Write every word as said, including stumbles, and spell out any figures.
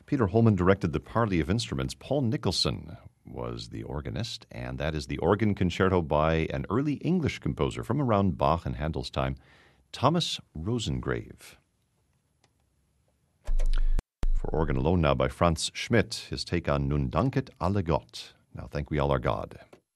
Peter Holman directed the parley of instruments. Paul Nicholson was the organist, and that is the organ concerto by an early English composer from around Bach and Handel's time, Thomas Rosengrave. For organ alone now by Franz Schmidt, his take on Nun danket alle Gott. Now thank we all our God.